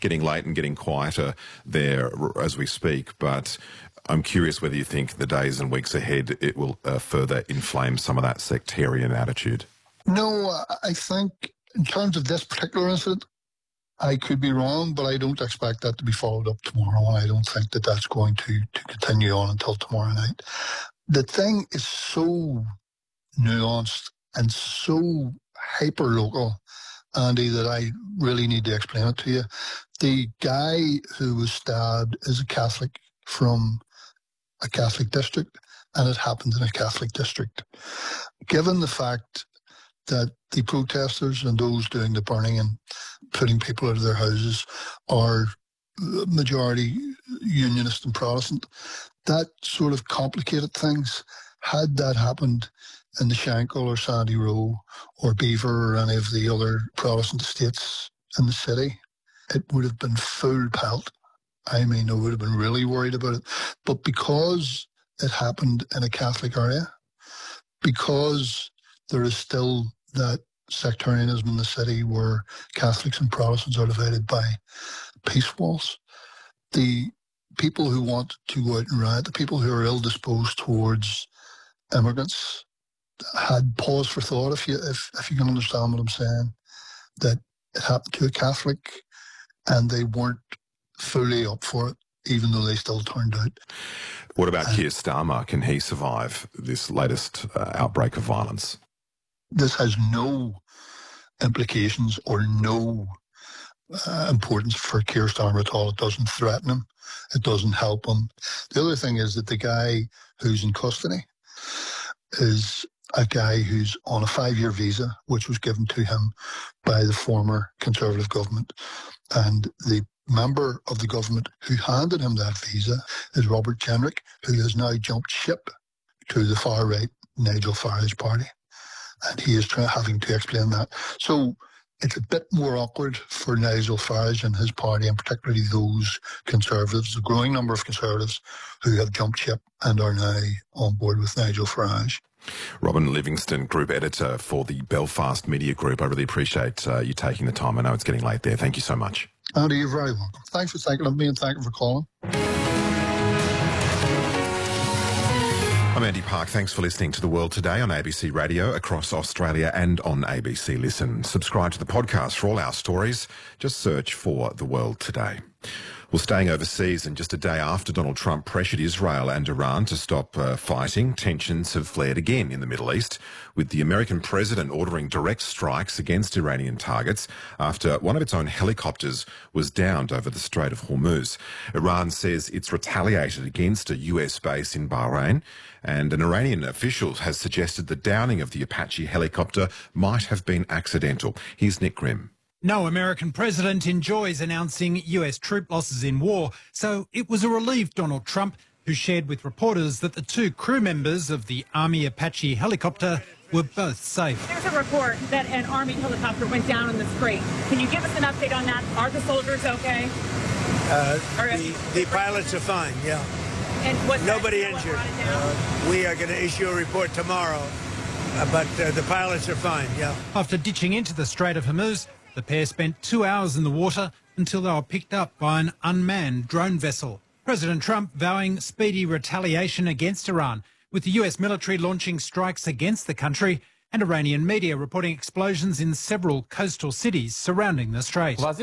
getting late and getting quieter there as we speak, but I'm curious whether you think the days and weeks ahead it will further inflame some of that sectarian attitude. No, I think in terms of this particular incident, I could be wrong, but I don't expect that to be followed up tomorrow, and I don't think that that's going to continue on until tomorrow night. The thing is so nuanced and so hyper-local, Andy, that I really need to explain it to you. The guy who was stabbed is a Catholic from a Catholic district, and it happened in a Catholic district. Given the fact that the protesters and those doing the burning and putting people out of their houses are majority Unionist and Protestant, that sort of complicated things. Had that happened in the Shankill or Sandy Row or Beaver or any of the other Protestant estates in the city, it would have been full pelt. I mean, I would have been really worried about it. But because it happened in a Catholic area, because there is still that sectarianism in the city where Catholics and Protestants are divided by peace walls, the people who want to go out and riot, the people who are ill-disposed towards immigrants, had pause for thought, if you can understand what I'm saying, that it happened to a Catholic and they weren't fully up for it, even though they still turned out. What about Keir Starmer? Can he survive this latest outbreak of violence? This has no implications or no importance for Keir Starmer at all. It doesn't threaten him. It doesn't help him. The other thing is that the guy who's in custody is a guy who's on a 5-year visa, which was given to him by the former Conservative government. And the member of the government who handed him that visa is Robert Jenrick, who has now jumped ship to the far-right Nigel Farage party. And he is having to explain that. So it's a bit more awkward for Nigel Farage and his party, and particularly those Conservatives, the growing number of Conservatives who have jumped ship and are now on board with Nigel Farage. Robin Livingston, Group Editor for the Belfast Media Group. I really appreciate you taking the time. I know it's getting late there. Thank you so much. Andy, you're very welcome. Thanks for thinking of me and thank you for calling. I'm Andy Park. Thanks for listening to The World Today on ABC Radio across Australia and on ABC Listen. Subscribe to the podcast for all our stories. Just search for The World Today. Well, staying overseas, and just a day after Donald Trump pressured Israel and Iran to stop fighting, tensions have flared again in the Middle East, with the American president ordering direct strikes against Iranian targets after one of its own helicopters was downed over the Strait of Hormuz. Iran says it's retaliated against a US base in Bahrain, and an Iranian official has suggested the downing of the Apache helicopter might have been accidental. Here's Nick Grimm. No American president enjoys announcing US troop losses in war, so it was a relieved Donald Trump who shared with reporters that the 2 crew members of the Army Apache helicopter were both safe. There's a report that an Army helicopter went down in the Strait. Can you give us an update on that? Are the soldiers okay? The pilots are fine, yeah. And nobody injured. We are going to issue a report tomorrow, but the pilots are fine, yeah. After ditching into the Strait of Hormuz, the pair spent 2 hours in the water until they were picked up by an unmanned drone vessel. President Trump vowing speedy retaliation against Iran, with the US military launching strikes against the country and Iranian media reporting explosions in several coastal cities surrounding the strait. The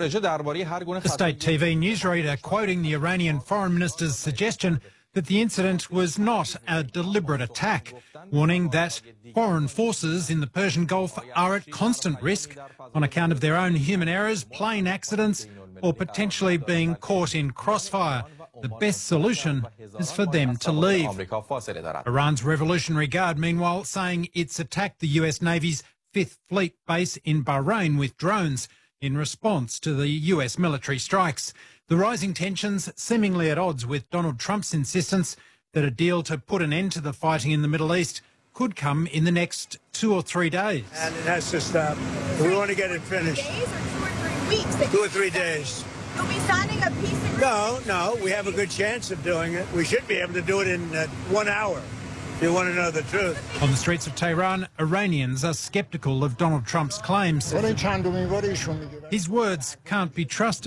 state TV newsreader quoting the Iranian foreign minister's suggestion that the incident was not a deliberate attack, warning that foreign forces in the Persian Gulf are at constant risk on account of their own human errors, plane accidents, or potentially being caught in crossfire. The best solution is for them to leave. Iran's Revolutionary Guard, meanwhile, saying it's attacked the US Navy's 5th Fleet base in Bahrain with drones in response to the US military strikes. The rising tensions seemingly at odds with Donald Trump's insistence that a deal to put an end to the fighting in the Middle East could come in the next 2 or 3 days. And it has to stop. We want to get it finished. 2 days or 2 or 3 weeks? 2 or 3 days. You'll be signing a peace agreement? No, we have a good chance of doing it. We should be able to do it in 1 hour, if you want to know the truth. On the streets of Tehran, Iranians are sceptical of Donald Trump's claims. His words can't be trusted.